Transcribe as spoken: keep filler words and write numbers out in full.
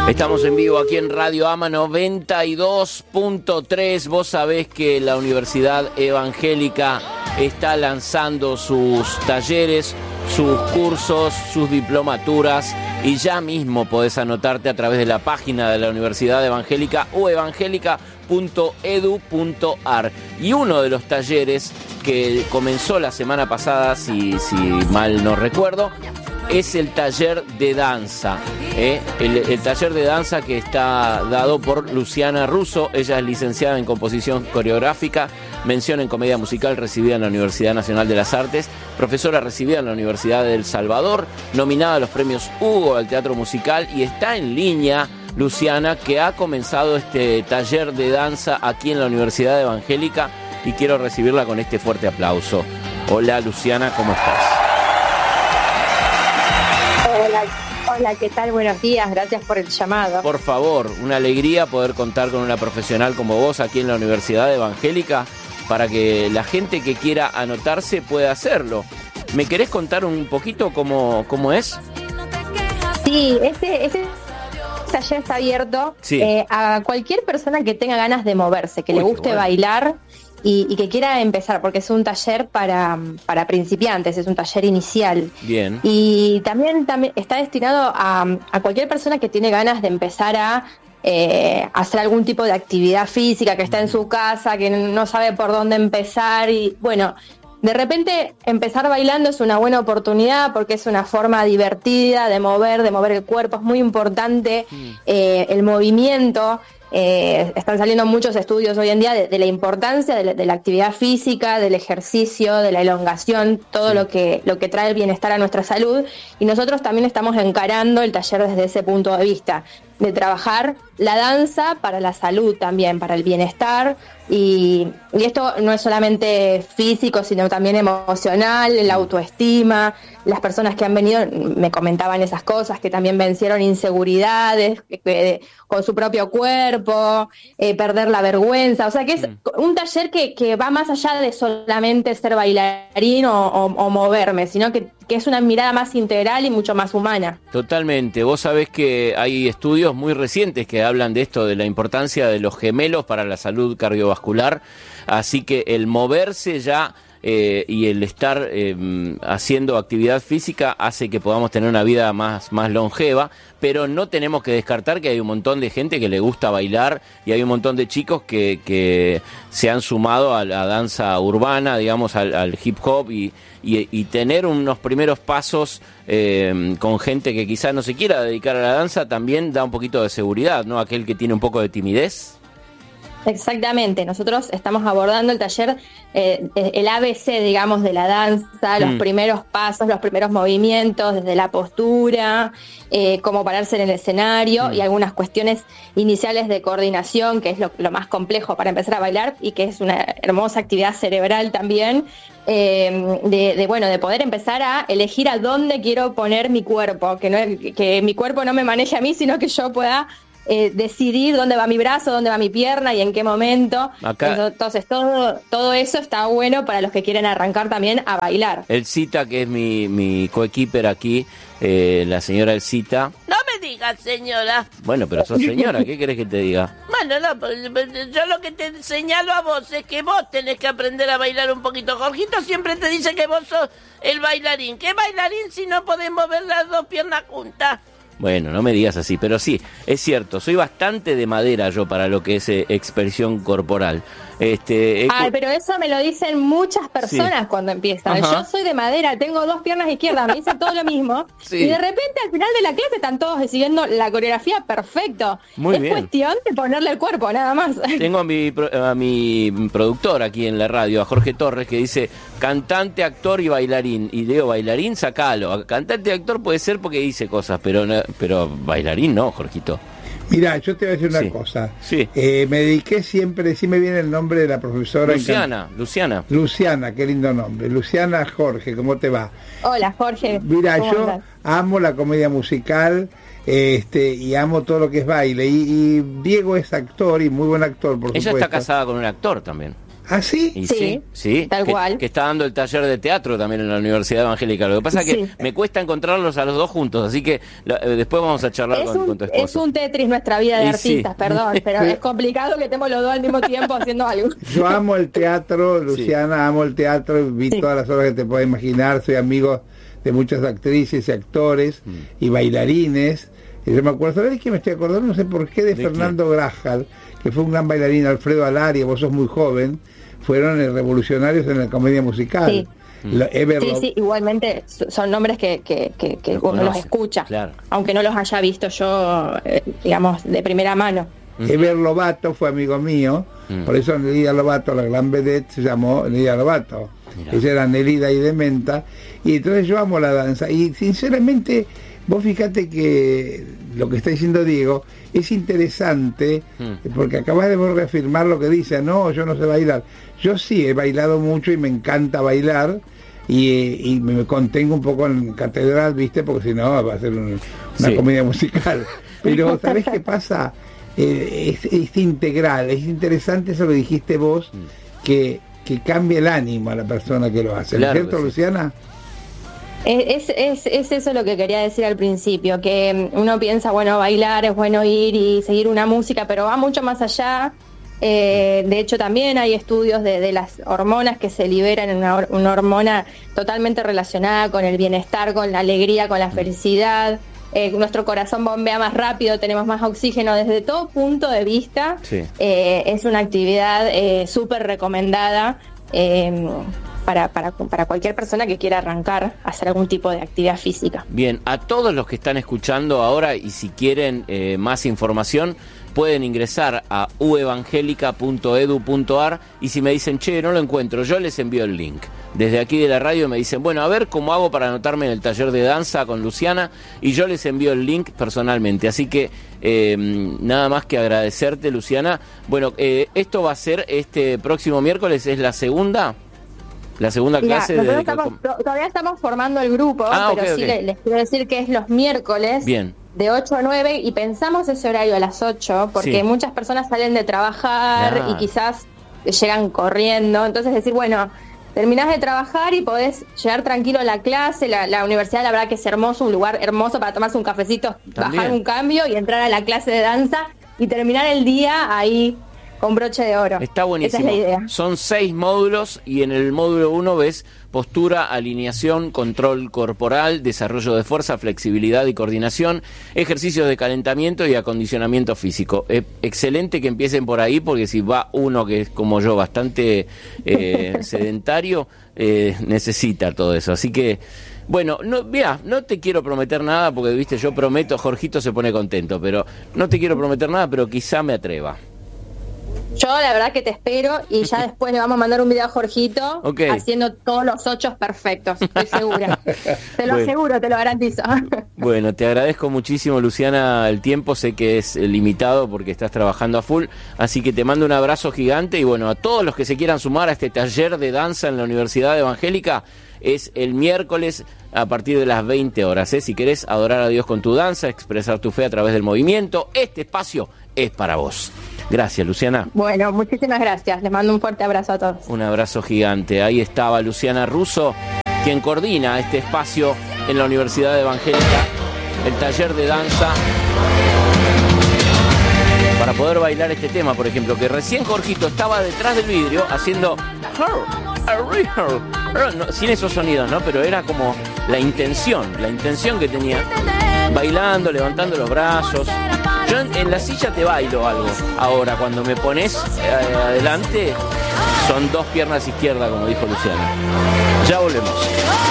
Estamos en vivo aquí en Radio AMA noventa y dos punto tres. Vos sabés que la Universidad Evangélica está lanzando sus talleres, sus cursos, sus diplomaturas, y ya mismo podés anotarte a través de la página de la Universidad Evangélica o evangélica punto edu punto ar. Y uno de los talleres que comenzó la semana pasada, si, si mal no recuerdo, es el taller de danza, ¿eh? el, el taller de danza que está dado por Luciana Russo. Ella es licenciada en composición coreográfica, mención en comedia musical recibida en la Universidad Nacional de las Artes, profesora recibida en la Universidad de El Salvador, nominada a los premios Hugo al teatro musical, y está en línea Luciana, que ha comenzado este taller de danza aquí en la Universidad Evangélica, y quiero recibirla con este fuerte aplauso. Hola Luciana, ¿cómo estás? Hola, hola, ¿qué tal? Buenos días, gracias por el llamado. Por favor, una alegría poder contar con una profesional como vos aquí en la Universidad Evangélica para que la gente que quiera anotarse pueda hacerlo. ¿Me querés contar un poquito cómo, cómo es? Sí, este, este taller está abierto sí. eh, a cualquier persona que tenga ganas de moverse, que Uy, le guste bueno. bailar y, y que quiera empezar, porque es un taller para, para principiantes, es un taller inicial. Bien. Y también, también está destinado a, a cualquier persona que tiene ganas de empezar a eh, hacer algún tipo de actividad física, que está en su casa, que no sabe por dónde empezar. Y bueno, de repente empezar bailando es una buena oportunidad porque es una forma divertida de mover, de mover el cuerpo. Es muy importante Mm. eh, el movimiento. Eh, están saliendo muchos estudios hoy en día de, de la importancia de la, de la actividad física, del ejercicio, de la elongación, todo Sí. lo que, lo que trae el bienestar a nuestra salud. Y nosotros también estamos encarando el taller desde ese punto de vista, de trabajar la danza para la salud también, para el bienestar. Y, y esto no es solamente físico, sino también emocional, la autoestima. Las personas que han venido me comentaban esas cosas, que también vencieron inseguridades que, que, con su propio cuerpo, eh, perder la vergüenza. O sea que es mm. un taller que, que va más allá de solamente ser bailarín o, o, o moverme, sino que, que es una mirada más integral y mucho más humana. Totalmente. Vos sabés que hay estudios muy recientes que hablan de esto, de la importancia de los gemelos para la salud cardiovascular, así que el moverse ya eh, y el estar eh, haciendo actividad física hace que podamos tener una vida más, más longeva, pero no tenemos que descartar que hay un montón de gente que le gusta bailar y hay un montón de chicos que, que se han sumado a la danza urbana, digamos, al, al hip hop y Y, y tener unos primeros pasos eh, con gente que quizás no se quiera dedicar a la danza también da un poquito de seguridad, ¿no? Aquel que tiene un poco de timidez. Exactamente, nosotros estamos abordando el taller, eh, el A B C, digamos, de la danza, los mm. primeros pasos, los primeros movimientos, desde la postura, eh, cómo pararse en el escenario mm. y algunas cuestiones iniciales de coordinación, que es lo, lo más complejo para empezar a bailar y que es una hermosa actividad cerebral también, eh, de, de, bueno, de poder empezar a elegir a dónde quiero poner mi cuerpo, que, no, que mi cuerpo no me maneje a mí, sino que yo pueda Eh, decidir dónde va mi brazo, dónde va mi pierna y en qué momento. Acá, entonces todo todo eso está bueno para los que quieren arrancar también a bailar. Elcita, que es mi, mi coequiper aquí, eh, la señora Elcita. No me digas señora. Bueno, pero sos señora, ¿qué querés que te diga? Bueno, no, yo lo que te señalo a vos es que vos tenés que aprender a bailar un poquito. Jorgito siempre te dice que vos sos el bailarín. ¿Qué bailarín si no podés mover las dos piernas juntas? Bueno, no me digas así, pero sí, es cierto, soy bastante de madera yo para lo que es eh, expresión corporal. Este, Ay, pero eso me lo dicen muchas personas sí. cuando empiezan. Ajá. Yo soy de madera, tengo dos piernas izquierdas, me dicen todo lo mismo. Sí. Y de repente al final de la clase están todos siguiendo la coreografía perfecto. Muy es bien. cuestión de ponerle el cuerpo, nada más. Tengo a mi, a mi productor aquí en la radio, a Jorge Torres, que dice cantante, actor y bailarín. Y digo, bailarín, sacalo. Cantante y actor puede ser porque dice cosas, pero, no, pero bailarín no, Jorgito. Mirá, yo te voy a decir una sí. cosa. Sí. Eh, me dediqué siempre, sí me viene el nombre de la profesora. Luciana, Can... Luciana. Luciana, qué lindo nombre. Luciana Jorge, ¿cómo te va? Hola, Jorge. Mira, yo andas? amo la comedia musical este y amo todo lo que es baile. Y, y Diego es actor y muy buen actor, por Ella supuesto. Ella está casada con un actor también. ¿Ah, sí? Y Sí, sí, sí, tal que, cual. que está dando el taller de teatro también en la Universidad Evangélica. Lo que pasa es que Sí. me cuesta encontrarlos a los dos juntos, así que la, eh, después vamos a charlar Es con, un, con tu esposo. es un Tetris nuestra vida de Y artistas, sí. perdón, pero es complicado que estemos los dos al mismo tiempo haciendo algo. Yo amo el teatro, Luciana, amo el teatro, vi Sí. todas las obras que te puedas imaginar, soy amigo de muchas actrices y actores y bailarines. Y yo me acuerdo, ¿sabés qué me estoy acordando? No sé por qué, de, ¿De Fernando Grajal, que fue un gran bailarín, Alfredo Alaria, vos sos muy joven, fueron eh, revolucionarios en la comedia musical. Sí. Lo- Ever Sí, Lo- sí, igualmente so- son nombres que, que, que, que Los uno los conoce, escucha, claro. aunque no los haya visto yo, eh, digamos, de primera mano. Ever Lobato fue amigo mío, Mm. por eso Nelida Lobato, la gran vedette, se llamó Nelida Lobato. Mirá. Ella era Nelida y Dementa, y entonces yo amo la danza. Y sinceramente, vos fíjate que lo que está diciendo Diego es interesante, Mm. porque acabas de vos reafirmar lo que dice, no, yo no sé bailar. Yo sí he bailado mucho y me encanta bailar, y, y me contengo un poco en catedral, ¿viste? Porque si no va a ser un- una Sí. comedia musical. Pero ¿sabés qué pasa? Eh, es, es integral, es interesante eso que dijiste vos, que, que cambia el ánimo a la persona que lo hace, ¿no es Claro cierto, que sí. Luciana? Es, es, es eso lo que quería decir al principio, que mm, uno piensa, bueno, bailar es bueno ir y seguir una música, pero va mucho más allá. Eh, de hecho, también hay estudios de, de las hormonas que se liberan, en una, hor- una hormona totalmente relacionada con el bienestar, con la alegría, con la felicidad. Eh, nuestro corazón bombea más rápido, tenemos más oxígeno. Desde todo punto de vista, Sí. eh, es una actividad eh, súper recomendada eh, para, para, para cualquier persona que quiera arrancar a hacer algún tipo de actividad física. Bien, a todos los que están escuchando ahora y si quieren eh, más información, pueden ingresar a u evangelica punto edu punto ar y si me dicen, che, no lo encuentro, yo les envío el link. Desde aquí de la radio me dicen, bueno, a ver cómo hago para anotarme en el taller de danza con Luciana y yo les envío el link personalmente. Así que eh, nada más que agradecerte, Luciana. Bueno, eh, esto va a ser este próximo miércoles, ¿es la segunda? La segunda Mirá, clase nosotros de... estamos, to- todavía estamos formando el grupo, Ah, pero ok, sí ok. le- les quiero decir que es los miércoles. Bien. De ocho a nueve y pensamos ese horario a las ocho porque Sí. muchas personas salen de trabajar Claro. y quizás llegan corriendo. Entonces decir, bueno, terminás de trabajar y podés llegar tranquilo a la clase. La, la universidad, la verdad que es hermoso, un lugar hermoso para tomarse un cafecito, También. bajar un cambio y entrar a la clase de danza y terminar el día ahí con broche de oro. Está buenísimo. Esa es la idea. Son seis módulos y en el módulo uno ves postura, alineación, control corporal, desarrollo de fuerza, flexibilidad y coordinación, ejercicios de calentamiento y acondicionamiento físico. Eh, excelente que empiecen por ahí porque si va uno que es como yo bastante eh, sedentario, eh, necesita todo eso. Así que... Bueno, no, mira, no te quiero prometer nada porque, viste, yo prometo, Jorgito se pone contento, pero no te quiero prometer nada, pero quizá me atreva. Yo la verdad que te espero y ya después le vamos a mandar un video a Jorgito Ok. haciendo todos los ochos perfectos, estoy segura. Te lo Bueno. aseguro, te lo garantizo. Bueno, te agradezco muchísimo, Luciana, el tiempo. Sé que es eh, limitado porque estás trabajando a full, así que te mando un abrazo gigante y bueno, a todos los que se quieran sumar a este taller de danza en la Universidad Evangélica, es el miércoles a partir de las veinte horas. ¿eh? Si querés adorar a Dios con tu danza, expresar tu fe a través del movimiento, este espacio es para vos. Gracias, Luciana. Bueno, muchísimas gracias. Les mando un fuerte abrazo a todos. Un abrazo gigante. Ahí estaba Luciana Russo, quien coordina este espacio en la Universidad Evangélica, el taller de danza, para poder bailar este tema, por ejemplo, que recién Jorgito estaba detrás del vidrio haciendo no, sin esos sonidos, ¿no? Pero era como la intención, la intención que tenía, bailando, levantando los brazos. Yo en, en la silla te bailo algo. Ahora, cuando me pones eh, adelante, son dos piernas izquierdas, como dijo Luciana. Ya volvemos.